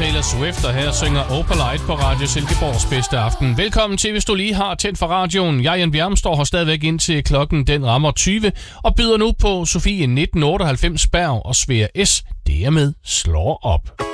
Taylor Swift, og her synger Opalite på Radio Silkeborgs bedste aften. Velkommen til, hvis du lige har tændt for radioen. Jeg, Jan Bjerm, står her stadigvæk indtil klokken den rammer 20, og byder nu på Sofie 1998 Berg og Svea S. Det er med Slår op.